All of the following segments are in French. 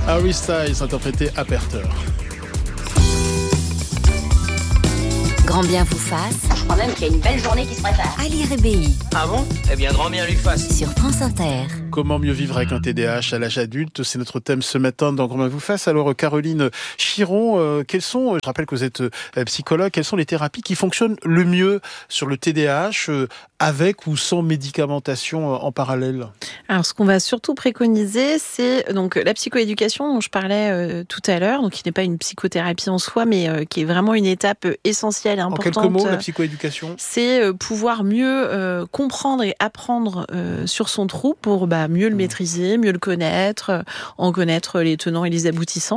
Harry Styles interprété Aperter. Grand bien vous fasse. Je crois même qu'il y a une belle journée qui se prépare. Ali Rébéi. Ah bon ? Eh bien, grand bien lui fasse. Sur France Inter. Comment mieux vivre avec un TDAH à l'âge adulte ? C'est notre thème ce matin dans Grand bien vous fasse. Alors, Caroline Chiron, je rappelle que vous êtes psychologue, quelles sont les thérapies qui fonctionnent le mieux sur le TDAH avec ou sans médicamentation en parallèle ? Alors, ce qu'on va surtout préconiser, c'est donc la psychoéducation dont je parlais tout à l'heure, donc qui n'est pas une psychothérapie en soi, mais qui est vraiment une étape essentielle et importante. En quelques mots, la psychoéducation ? C'est pouvoir mieux comprendre et apprendre sur son trouble pour mieux le maîtriser, mieux le connaître, en connaître les tenants et les aboutissants.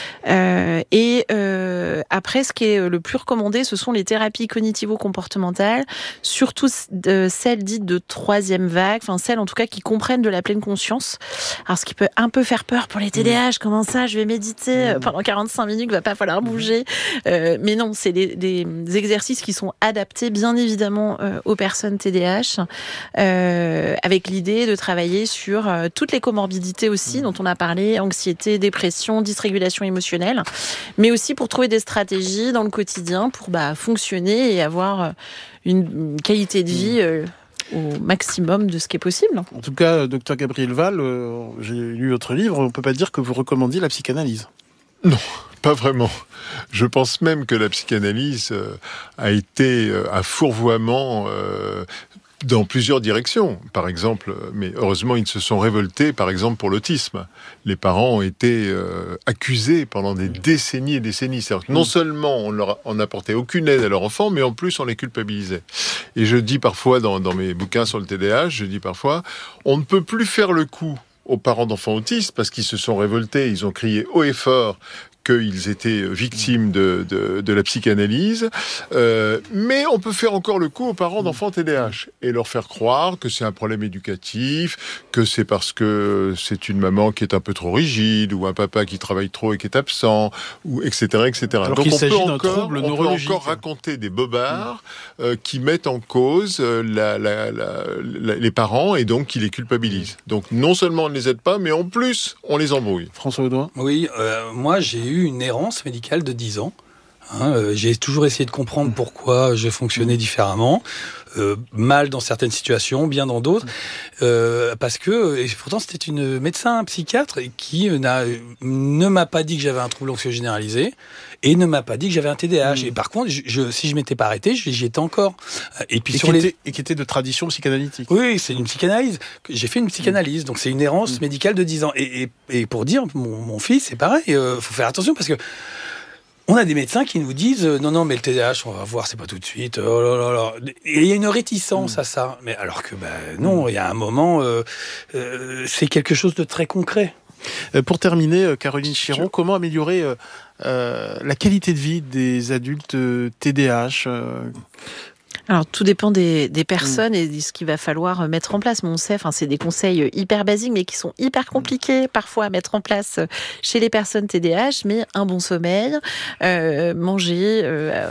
Et après, ce qui est le plus recommandé, ce sont les thérapies cognitivo-comportementales, surtout celles dites de troisième vague, enfin celles en tout cas qui comprennent de la pleine conscience. Alors ce qui peut un peu faire peur pour les TDAH, comment ça, je vais méditer pendant 45 minutes, va pas falloir bouger. Mais non, c'est des exercices qui sont adaptés bien évidemment aux personnes TDAH, avec l'idée de travailler sur toutes les comorbidités aussi dont on a parlé, anxiété, dépression, dysrégulation émotionnelle, mais aussi pour trouver des stratégies dans le quotidien pour fonctionner et avoir une qualité de vie au maximum de ce qui est possible. En tout cas, docteur Gabriel Valls, j'ai lu votre livre, on ne peut pas dire que vous recommandiez la psychanalyse. Non, pas vraiment. Je pense même que la psychanalyse a été un fourvoiement dans plusieurs directions. Par exemple, mais heureusement, ils se sont révoltés, par exemple, pour l'autisme. Les parents ont été accusés pendant des décennies et décennies. C'est-à-dire que non seulement on n'apportait aucune aide à leur enfant, mais en plus, on les culpabilisait. Et je dis parfois, dans mes bouquins sur le TDAH, on ne peut plus faire le coup aux parents d'enfants autistes parce qu'ils se sont révoltés, ils ont crié haut et fort qu'ils étaient victimes de la psychanalyse, mais on peut faire encore le coup aux parents d'enfants TDAH et leur faire croire que c'est un problème éducatif, que c'est parce que c'est une maman qui est un peu trop rigide, ou un papa qui travaille trop et qui est absent, ou etc. etc. Alors donc qu'il on s'agit peut d'un trouble neurologique. encore raconter des bobards qui mettent en cause les parents et donc qui les culpabilisent. Donc non seulement on ne les aide pas, mais en plus on les embrouille. François Audouin ? Oui, moi j'ai eu une errance médicale de 10 ans. J'ai toujours essayé de comprendre pourquoi je fonctionnais différemment, mal dans certaines situations, bien dans d'autres, parce que, et pourtant c'était une médecin psychiatre qui ne m'a pas dit que j'avais un trouble anxieux généralisé et ne m'a pas dit que j'avais un TDAH. Et par contre, si je m'étais pas arrêté, j'y étais encore. Et puis qui était de tradition psychanalytique. Oui, c'est une psychanalyse. J'ai fait une psychanalyse, donc c'est une errance médicale de 10 ans. Et pour dire, mon fils, c'est pareil, faut faire attention parce que on a des médecins qui nous disent non mais le TDAH on va voir, c'est pas tout de suite. Oh là là là. Et il y a une réticence à ça. Mais alors que non, il y a un moment c'est quelque chose de très concret. Pour terminer, Caroline Chiron, comment améliorer la qualité de vie des adultes TDAH Alors, tout dépend des personnes et de ce qu'il va falloir mettre en place. Mais on sait, c'est des conseils hyper basiques, mais qui sont hyper compliqués parfois à mettre en place chez les personnes TDAH. Mais un bon sommeil, manger,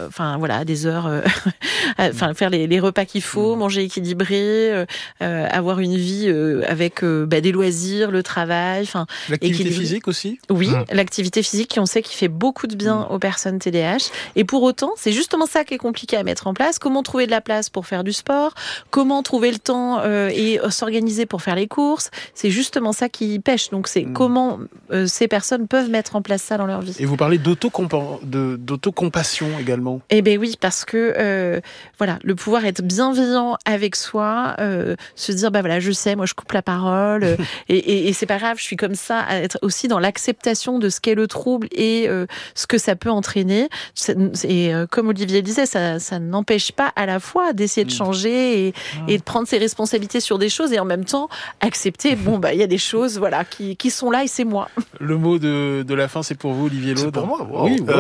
des heures, faire les repas qu'il faut, manger équilibré, avoir une vie avec des loisirs, le travail. L'activité physique aussi ? Oui, l'activité physique, on sait qu'il fait beaucoup de bien aux personnes TDAH. Et pour autant, c'est justement ça qui est compliqué à mettre en place. Comment trouver de la place pour faire du sport, comment trouver le temps et s'organiser pour faire les courses, c'est justement ça qui pêche. Donc c'est comment ces personnes peuvent mettre en place ça dans leur vie. Et vous parlez d'autocompassion également. Eh bien oui, parce que le pouvoir être bienveillant avec soi, se dire je sais, moi je coupe la parole et c'est pas grave, je suis comme ça, à être aussi dans l'acceptation de ce qu'est le trouble et ce que ça peut entraîner. Et comme Olivier le disait, ça n'empêche pas à la fois d'essayer de changer et de prendre ses responsabilités sur des choses et en même temps accepter, il y a des choses qui sont là et c'est moi. Le mot de la fin, c'est pour vous, Olivier Laude. C'est pour moi. Wow. Oui,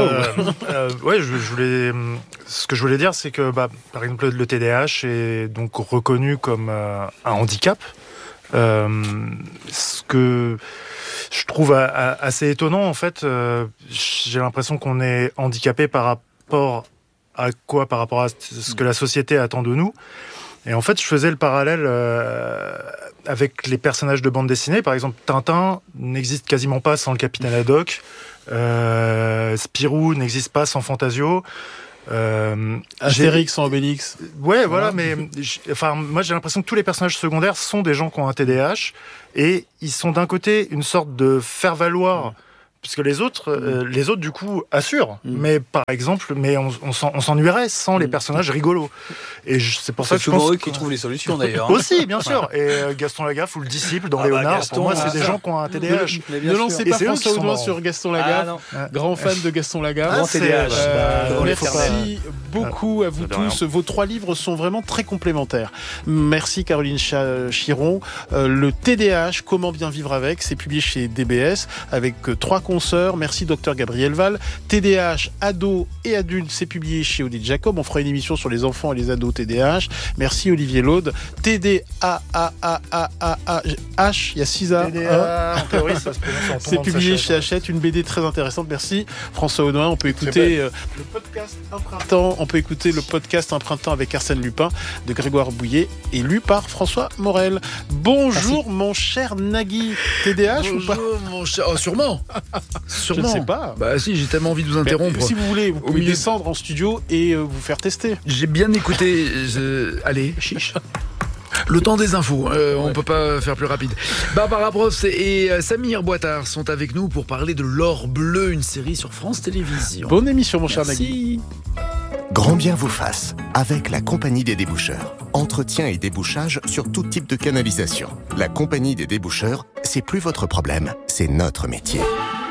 ce que je voulais dire, c'est que par exemple le TDAH est donc reconnu comme un handicap. Ce que je trouve assez étonnant, en fait, j'ai l'impression qu'on est handicapé par rapport à ce que la société attend de nous. Et en fait, je faisais le parallèle avec les personnages de bande dessinée. Par exemple, Tintin n'existe quasiment pas sans le Capitaine Haddock. Spirou n'existe pas sans Fantasio. Astérix sans Obélix. Ouais, voilà, mais moi j'ai l'impression que tous les personnages secondaires sont des gens qui ont un TDAH et ils sont d'un côté une sorte de faire-valoir. Puisque les autres, du coup, assurent. Mais par exemple, on s'ennuierait sans les personnages rigolos. Et c'est pour ça que je pense souvent eux qui trouvent les solutions, d'ailleurs. Aussi, bien sûr. Et Gaston Lagaffe ou le disciple dans Léonard, pour moi, c'est des gens qui ont un TDAH. Ne lancez pas François Audouin sur Gaston Lagaffe. Grand fan de Gaston Lagaffe. Grand TDAH. Merci beaucoup à vous tous. Vos 3 livres sont vraiment très complémentaires. Merci Caroline Chiron. Le TDAH, comment bien vivre avec, c'est publié chez DBS avec 3 consoeurs. Merci Dr Gabriel Val. TDAH, ados et adultes, c'est publié chez Odile Jacob. On fera une émission sur les enfants et les ados TDAH. Merci Olivier Laude. TDAH, il y a 6 A. TDAH, en théorie, ça se prononce. C'est publié chez Hachette, une BD très intéressante. Merci François Audouin. On peut écouter le podcast Un printemps. On peut écouter le podcast Un printemps avec Arsène Lupin de Grégoire Bouillet, lu par François Morel. Bonjour. Merci. Mon cher Nagui. TDAH ou pas? Bonjour mon cher. Oh, sûrement. Je ne sais pas. Bah si, j'ai tellement envie de vous interrompre. Si vous voulez, vous pouvez descendre en studio et vous faire tester. J'ai bien écouté. Allez, chiche. Le temps des infos, on peut pas faire plus rapide. Barbara Brosse et Samir Boitard sont avec nous pour parler de L'Or Bleu, une série sur France Télévisions. Bonne émission, mon cher Nagui. Grand bien vous fasse, avec la Compagnie des déboucheurs. Entretien et débouchage sur tout type de canalisation. La Compagnie des déboucheurs, c'est plus votre problème, c'est notre métier.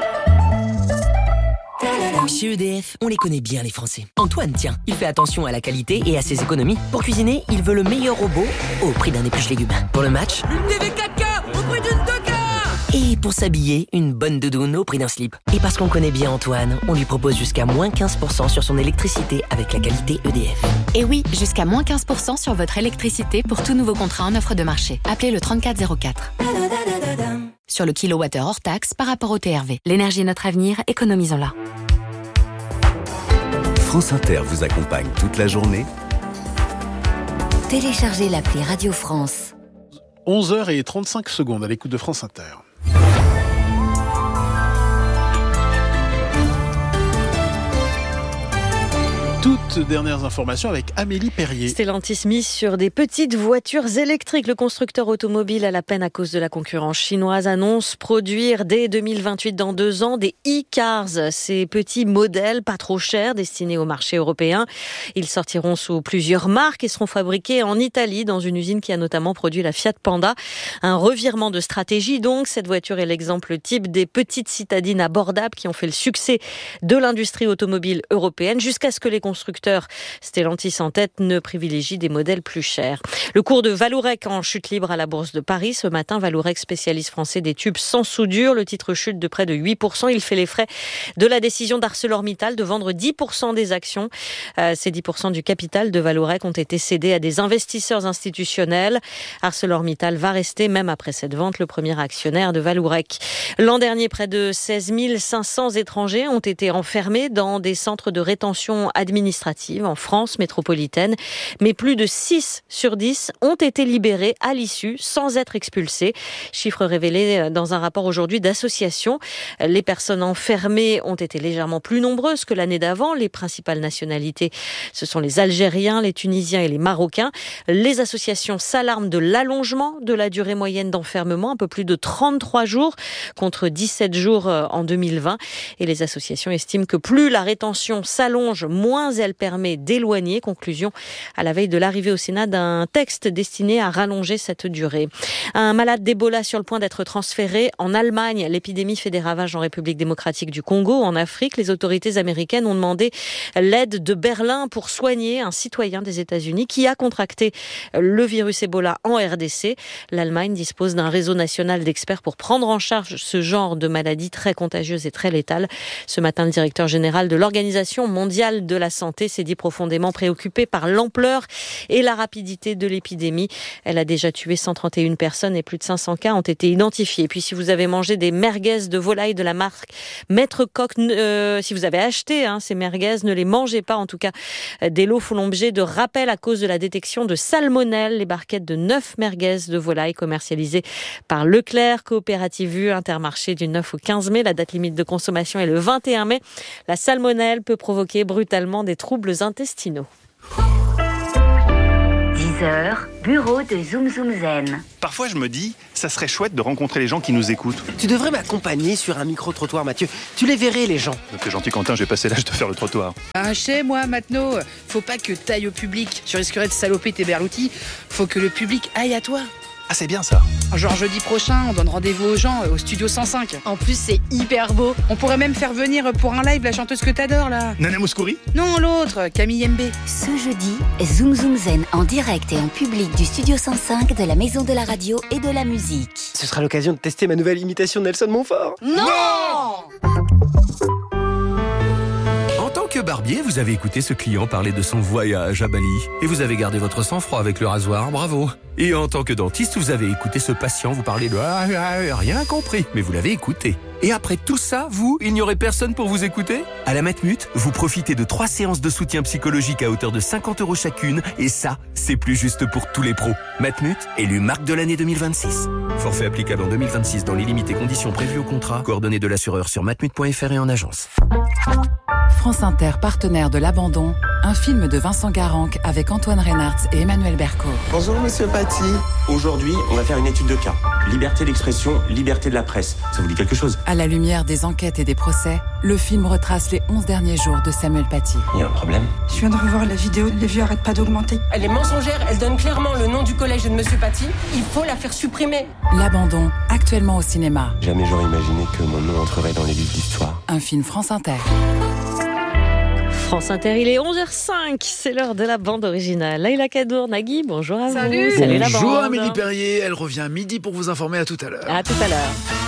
Chez EDF, on les connaît bien les Français. Antoine, tiens, il fait attention à la qualité et à ses économies. Pour cuisiner, il veut le meilleur robot au prix d'un épluche-légumes. Pour le match, une TV 4K au prix d'une 2K. Et pour s'habiller, une bonne doudoune au prix d'un slip. Et parce qu'on connaît bien Antoine, on lui propose jusqu'à moins 15% sur son électricité avec la qualité EDF. Et oui, jusqu'à moins 15% sur votre électricité pour tout nouveau contrat en offre de marché. Appelez le 3404. Sur le kilowattheure hors taxe par rapport au TRV. L'énergie est notre avenir, économisons-la. France Inter vous accompagne toute la journée. Téléchargez l'appli Radio France. 11h35 à l'écoute de France Inter. Toutes dernières informations avec Amélie Perrier. Stellantis mise sur des petites voitures électriques. Le constructeur automobile à la peine à cause de la concurrence chinoise annonce produire dès 2028, dans 2 ans, des e-cars. Ces petits modèles pas trop chers destinés au marché européen. Ils sortiront sous plusieurs marques et seront fabriqués en Italie dans une usine qui a notamment produit la Fiat Panda. Un revirement de stratégie donc. Cette voiture est l'exemple type des petites citadines abordables qui ont fait le succès de l'industrie automobile européenne jusqu'à ce que les constructeurs, Stellantis en tête, ne privilégie des modèles plus chers. Le cours de Vallourec en chute libre à la Bourse de Paris. Ce matin, Vallourec, spécialiste français des tubes sans soudure. Le titre chute de près de 8%. Il fait les frais de la décision d'ArcelorMittal de vendre 10% des actions. Ces 10% du capital de Vallourec ont été cédés à des investisseurs institutionnels. ArcelorMittal va rester, même après cette vente, le premier actionnaire de Vallourec. L'an dernier, près de 16 500 étrangers ont été enfermés dans des centres de rétention administrative en France métropolitaine, mais plus de 6 sur 10 ont été libérés à l'issue sans être expulsés. Chiffre révélé dans un rapport aujourd'hui d'association. Les personnes enfermées ont été légèrement plus nombreuses que l'année d'avant. Les principales nationalités, ce sont les Algériens, les Tunisiens et les Marocains. Les associations s'alarment de l'allongement de la durée moyenne d'enfermement, un peu plus de 33 jours contre 17 jours en 2020. Et les associations estiment que plus la rétention s'allonge, moins elle permet d'éloigner. Conclusion à la veille de l'arrivée au Sénat d'un texte destiné à rallonger cette durée. Un malade d'Ebola sur le point d'être transféré en Allemagne. L'épidémie fait des ravages en République démocratique du Congo, en Afrique. Les autorités américaines ont demandé l'aide de Berlin pour soigner un citoyen des États-Unis qui a contracté le virus Ebola en RDC. L'Allemagne dispose d'un réseau national d'experts pour prendre en charge ce genre de maladie très contagieuse et très létale. Ce matin, le directeur général de l'Organisation mondiale de la Santé s'est dit profondément préoccupée par l'ampleur et la rapidité de l'épidémie. Elle a déjà tué 131 personnes et plus de 500 cas ont été identifiés. Et puis si vous avez mangé des merguez de volaille de la marque Maître Coq, si vous avez acheté ces merguez, ne les mangez pas. En tout cas, des lots font l'objet de rappels à cause de la détection de salmonelle. Les barquettes de 9 merguez de volaille commercialisées par Leclerc, Coopérative U, Intermarché du 9 au 15 mai. La date limite de consommation est le 21 mai. La salmonelle peut provoquer brutalement des troubles intestinaux. 10h, bureau de Zoom Zoom Zen. Parfois, je me dis, ça serait chouette de rencontrer les gens qui nous écoutent. Tu devrais m'accompagner sur un micro-trottoir, Mathieu. Tu les verrais, les gens. T'es gentil, Quentin, j'ai passé l'âge de faire le trottoir. Chez moi, maintenant, faut pas que t'ailles au public. Tu risquerais de saloper tes berloutis. Faut que le public aille à toi. Ah, c'est bien ça. Genre jeudi prochain, on donne rendez-vous aux gens au Studio 105. En plus, c'est hyper beau. On pourrait même faire venir pour un live la chanteuse que t'adores, là. Nana Mouskouri ? Non, l'autre, Camille Mbé. Ce jeudi, Zoom Zoom Zen en direct et en public du Studio 105 de la Maison de la Radio et de la Musique. Ce sera l'occasion de tester ma nouvelle imitation de Nelson Montfort. Non ! En tant que barbier, vous avez écouté ce client parler de son voyage à Bali. Et vous avez gardé votre sang-froid avec le rasoir, bravo. Et en tant que dentiste, vous avez écouté ce patient vous parler de rien compris, mais vous l'avez écouté. Et après tout ça, il n'y aurait personne pour vous écouter ? À la Matmut, vous profitez de 3 séances de soutien psychologique à hauteur de 50 € chacune, et ça, c'est plus juste pour tous les pros. Matmut, élu marque de l'année 2026. Forfait applicable en 2026 dans les limites et conditions prévues au contrat. Coordonnées de l'assureur sur matmut.fr et en agence. France Inter, partenaire de L'Abandon, un film de Vincent Garanc avec Antoine Reinhardt et Emmanuel Berco. Bonjour Monsieur Paty. Aujourd'hui, on va faire une étude de cas. Liberté d'expression, liberté de la presse. Ça vous dit quelque chose ? À la lumière des enquêtes et des procès, le film retrace les 11 derniers jours de Samuel Paty. Il y a un problème ? Je viens de revoir la vidéo, les vues arrêtent pas d'augmenter. Elle est mensongère, elle donne clairement le nom du collège de Monsieur Paty. Il faut la faire supprimer. L'Abandon, actuellement au cinéma. Jamais j'aurais imaginé que mon nom entrerait dans les livres d'histoire. Un film France Inter. France Inter, il est 11h05, c'est l'heure de la bande originale. Laïla Kadour, Nagui, bonjour à vous. Salut la bande. Bonjour Amélie Perrier, elle revient à midi pour vous informer. À tout à l'heure. À tout à l'heure.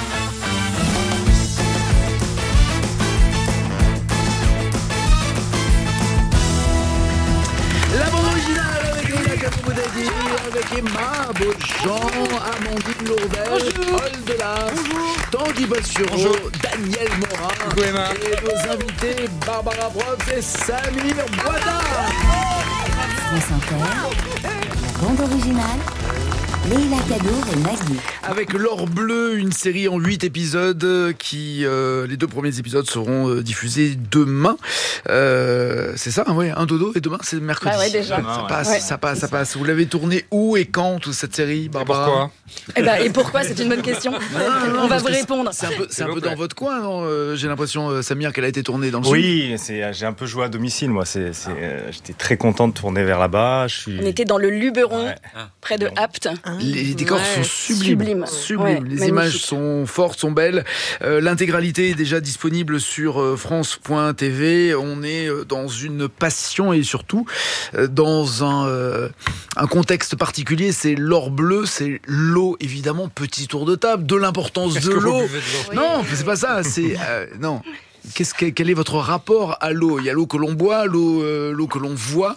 La bande originale avec Laïla Kadour-Boudadi, avec Emma Beaujean, Amandine Lourdel, Paul Delas, Tanguy Bossuro, Daniel Morin et nos invités Barbara Brox et Samir Boitard. France Inter, la bande originale, Laïla Kadour et Nagui. Avec L'Or Bleu, une série en 8 épisodes qui, les 2 premiers épisodes seront diffusés demain. C'est ça, oui, un dodo et demain c'est mercredi. Ah ouais, déjà. Ça passe. Vous l'avez tourné où et quand, toute cette série, Barbara ? Pourquoi et pourquoi, c'est une bonne question. On va vous répondre. C'est un peu dans votre coin, non ? J'ai l'impression, Samir, qu'elle a été tournée dans le sud. Oui, j'ai un peu joué à domicile, moi. J'étais très content de tourner vers là-bas. On était dans le Luberon, près de Apt. Les décors sont sublimes. Ouais, les images sont fortes, sont belles. L'intégralité est déjà disponible sur France.tv. On est dans une passion et surtout dans un contexte particulier. C'est l'or bleu, c'est l'eau, évidemment. Petit tour de table, de l'importance de l'eau. Non, c'est pas ça. C'est non. Quel est votre rapport à l'eau ? Il y a l'eau que l'on boit, l'eau que l'on voit.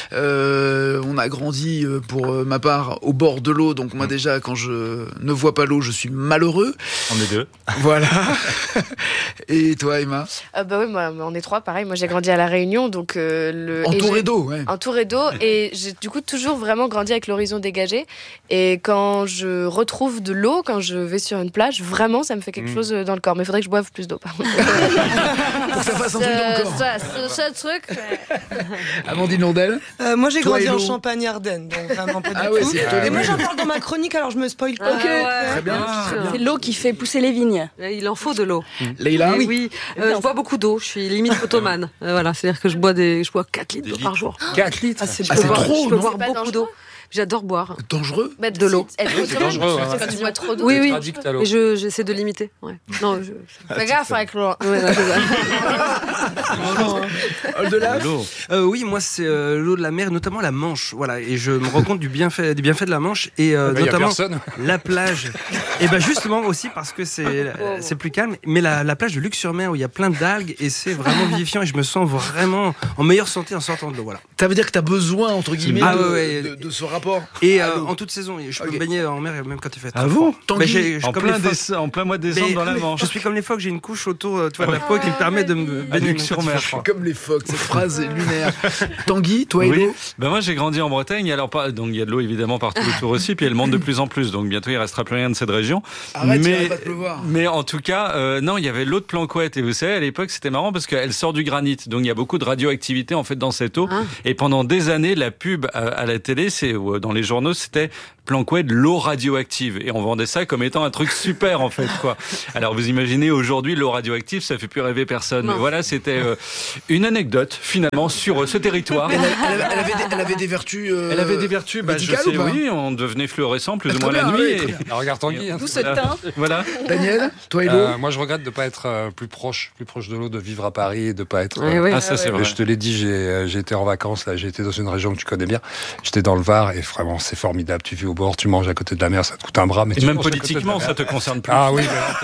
On a grandi, pour ma part, au bord de l'eau. Donc moi déjà, quand je ne vois pas l'eau, je suis malheureux. On est 2. Voilà. Et toi, Emma ? Oui, moi, on est 3, pareil. Moi, j'ai grandi à La Réunion, donc entouré d'eau, ouais. Entouré d'eau, et j'ai du coup toujours vraiment grandi avec l'horizon dégagé. Et quand je retrouve de l'eau, quand je vais sur une plage, vraiment, ça me fait quelque chose dans le corps. Mais il faudrait que je boive plus d'eau, par contre. Pour que ça fasse un truc dans le corps. Ce truc. Amandine Lourdel ? Moi, j'ai grandi en Champagne-Ardenne, donc vraiment pas du tout. Et moi, j'en parle dans ma chronique, alors je me spoil pas. Très bien. C'est l'eau qui fait pousser les vignes. Il en faut de l'eau. Leïla ? Oui. Je bois beaucoup d'eau. Je suis limite photomane. Voilà, c'est-à-dire que je bois 4 litres d'eau par jour. 4 litres. Je peux boire beaucoup d'eau. J'adore boire. Dangereux de l'eau. C'est dangereux. Quand tu bois trop d'eau. Oui. Mais j'essaie de limiter. Ouais. Non, fais gaffe avec l'eau. Oui, moi c'est l'eau de la mer, notamment la Manche. Voilà, et je me rends compte des bienfaits de la Manche et notamment la plage. Et ben justement aussi parce que c'est plus calme. Mais la plage de Luc-sur-Mer où il y a plein d'algues et c'est vraiment vivifiant et je me sens vraiment en meilleure santé en sortant de l'eau. Voilà. Ça veut dire que tu as besoin entre guillemets de ce rapport. Et en toute saison, je peux me baigner en mer même quand il fait très froid. En plein mois de décembre dans la Manche. Je suis comme les phoques, j'ai une couche autour de la peau qui me permet de me baigner sur mer. Comme les phoques, cette phrase est lunaire. Tanguy, toi et l'eau? Moi j'ai grandi en Bretagne, alors donc il y a de l'eau évidemment partout autour aussi, puis elle monte de plus en plus, donc bientôt il restera plus rien de cette région. Arrête, il va pas pleuvoir. Mais en tout cas, non, il y avait l'eau de Planquette, et vous savez à l'époque c'était marrant parce qu'elle sort du granit, donc il y a beaucoup de radioactivité en fait dans cette eau. Et pendant des années, la pub à la télé, dans les journaux, c'était Planquette, l'eau radioactive, et on vendait ça comme étant un truc super en fait quoi. Alors vous imaginez aujourd'hui l'eau radioactive, ça fait plus rêver personne. Mais voilà, c'était une anecdote finalement sur ce territoire. Elle avait des vertus. Elle avait des vertus. Médicales, je sais, oui, on devenait fluorescent plus ou moins la nuit. Alors, regarde Tanguy. D'où ce teint. Voilà. Daniel, toi et l'eau. Moi, je regrette de ne pas être plus proche de l'eau, de vivre à Paris et de ne pas être. Ça c'est vrai. Je te l'ai dit, j'ai été en vacances là, j'ai été dans une région que tu connais bien. J'étais dans le Var et vraiment c'est formidable. Tu vis au bord, tu manges à côté de la mer, ça te coûte un bras. Mais même politiquement, ça te concerne plus. Ah oui,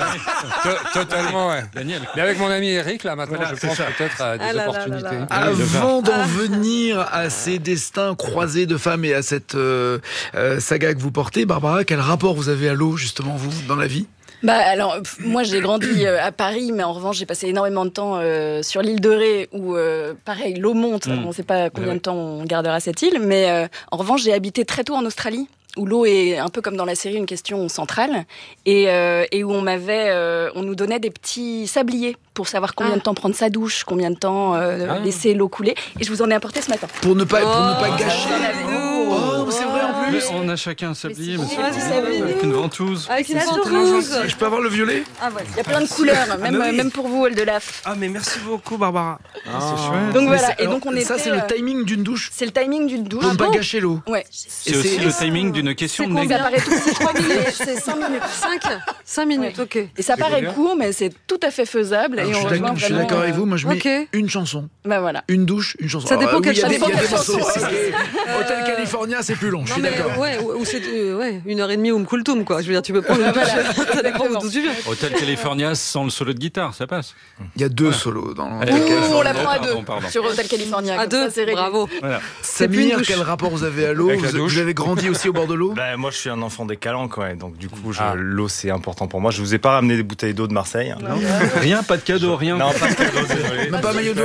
totalement. Ouais. Daniel. Mais avec mon ami Eric, là maintenant, je pense peut-être à des opportunités. Avant d'en venir à ces destins croisés de femmes et à cette saga que vous portez, Barbara, quel rapport vous avez à l'eau justement vous dans la vie? Alors, moi j'ai grandi à Paris, mais en revanche j'ai passé énormément de temps sur l'île de Ré où, pareil, l'eau monte. On ne sait pas combien de temps on gardera cette île, mais en revanche j'ai habité très tôt en Australie, où l'eau est un peu comme dans la série une question centrale, et où on nous donnait des petits sabliers pour savoir combien de temps prendre sa douche, combien de temps laisser l'eau couler. Et je vous en ai apporté ce matin. Pour ne pas gâcher. C'est vrai en plus. Mais on a chacun un sablier, avec une ventouse. Avec une ventouse. Je peux avoir le violet? Il y a plein de couleurs, même pour vous, Oldelaf. Ah mais merci beaucoup Barbara. C'est chouette. Donc voilà, et donc on était. Ça c'est le timing d'une douche. C'est le timing d'une douche. Pour ne pas gâcher l'eau. Ouais. C'est aussi le timing d'une question de Ça paraît tout, c'est 3 minutes, c'est 5 minutes. 5 minutes, ok. Et ça paraît court, mais c'est tout à fait faisable. Et je suis d'accord avec vous, moi je mets une chanson. Voilà. Une douche, une chanson. Ça dépend quelle chanson. Il y a des morceaux. Hôtel California, c'est plus long, je suis d'accord. Ou c'est 1h30 ou Mkultum, quoi. Je veux dire, tu peux prendre une douche. Ça dépend d'où tu viens. Hôtel California sans le solo de guitare, ça passe. Il y a 2 solos dans on la prend à 2 sur Hôtel California. À 2, bravo. Samir, quel rapport vous avez à l'eau? Vous avez grandi aussi au bord de l'eau? Moi je suis un enfant des Calanques, donc du coup l'eau c'est important pour moi. Je vous ai pas ramené des bouteilles d'eau de Marseille. Rien, pas de cadeau, rien. Non, pas de cadeau, désolé. Même pas maillot de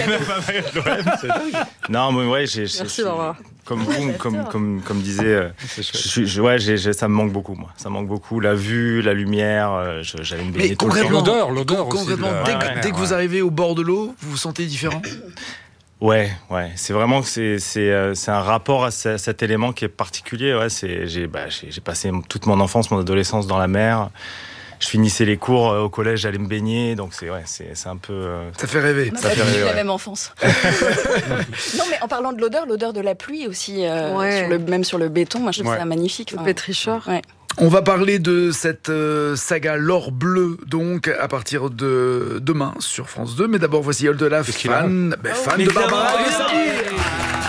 l'OM. Non, mais ouais, merci Barbara. Comme vous, comme disait, ça me manque beaucoup, moi. Ça me manque beaucoup, la vue, la lumière. J'allais me baigner tout le temps. L'odeur aussi. Concrètement, dès que vous arrivez au bord de l'eau, vous vous sentez différent? Ouais. C'est vraiment que c'est un rapport à cet élément qui est particulier. Ouais, j'ai passé toute mon enfance, mon adolescence dans la mer. Je finissais les cours au collège, j'allais me baigner, donc c'est un peu. Ça fait rêver. Ça fait rêver. La même enfance. Non, mais en parlant de l'odeur de la pluie aussi, même sur le béton, moi je trouve ça magnifique. Le pétricheur. Ouais. On va parler de cette saga L'Or Bleu, donc, à partir de demain sur France 2. Mais d'abord, voici Oldelaf, fan de Barbara.